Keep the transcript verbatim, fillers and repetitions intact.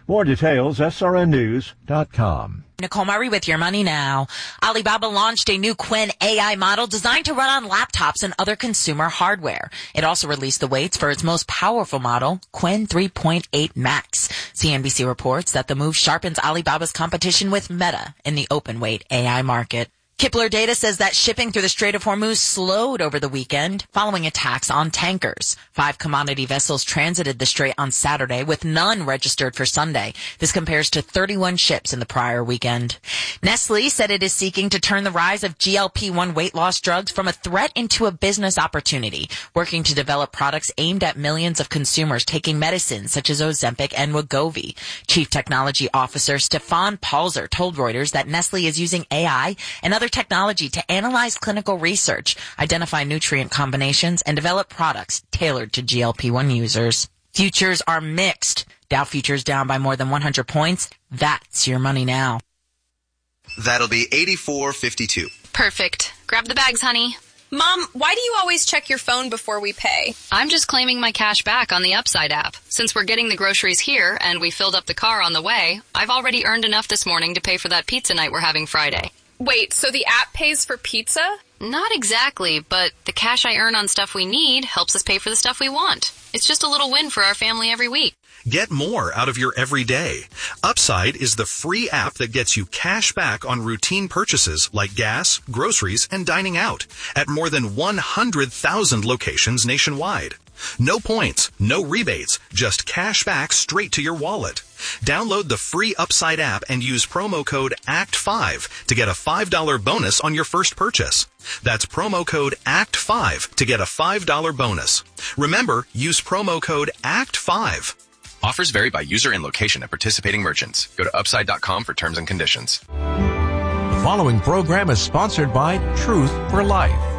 More details, S R N news dot com. Nicole Murray with Your Money Now. Alibaba launched a new Qwen A I model designed to run on laptops and other consumer hardware. It also released the weights for its most powerful model, Qwen three point eight Max. C N B C reports that the move sharpens Alibaba's competition with Meta in the open weight A I market. Kipler data says that shipping through the Strait of Hormuz slowed over the weekend following attacks on tankers. Five commodity vessels transited the strait on Saturday, with none registered for Sunday. This compares to thirty-one ships in the prior weekend. Nestle said it is seeking to turn the rise of G L P one weight loss drugs from a threat into a business opportunity, working to develop products aimed at millions of consumers taking medicines such as Ozempic and Wegovy. Chief Technology Officer Stefan Palzer told Reuters that Nestle is using A I and other technology to analyze clinical research, identify nutrient combinations, and develop products tailored to G L P one users. Futures are mixed. Dow futures down by more than one hundred points. That's Your Money Now. That'll be eighty-four fifty-two. Perfect. Grab the bags, honey. Mom, why do you always check your phone before we pay? I'm just claiming my cash back on the Upside app. Since we're getting the groceries here and we filled up the car on the way, I've already earned enough this morning to pay for that pizza night we're having Friday. Wait, so the app pays for pizza? Not exactly, but the cash I earn on stuff we need helps us pay for the stuff we want. It's just a little win for our family every week. Get more out of your everyday. Upside is the free app that gets you cash back on routine purchases like gas, groceries, and dining out at more than one hundred thousand locations nationwide. No points, no rebates, just cash back straight to your wallet. Download the free Upside app and use promo code A C T five to get a five dollars bonus on your first purchase. That's promo code A C T five to get a five dollars bonus. Remember, use promo code A C T five. Offers vary by user and location at participating merchants. Go to upside dot com for terms and conditions. The following program is sponsored by Truth for Life.